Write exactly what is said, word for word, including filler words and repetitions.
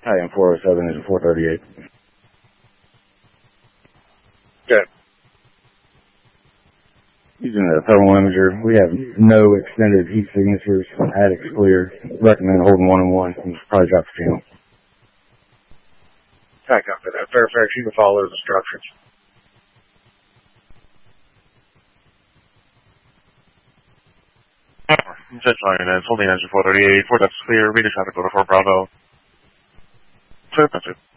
I am four oh seven, engine four thirty-eight. Okay. Using the thermal imager, we have no extended heat signatures. Attic's clear. Recommend holding one and one. And probably drop the channel. I copy that. Fairfax, you can follow those instructions. Jet Lioness, holding engine four thirty-eight, four depths clear, reading traffic over four Bravo. Clear, that's it.